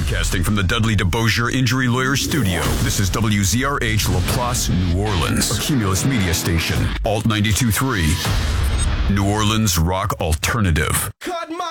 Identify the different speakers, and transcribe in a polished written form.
Speaker 1: Broadcasting from the Dudley DeBosier Injury Lawyer Studio, this is WZRH LaPlace, New Orleans, a Cumulus media station, Alt 92.3, New Orleans Rock Alternative.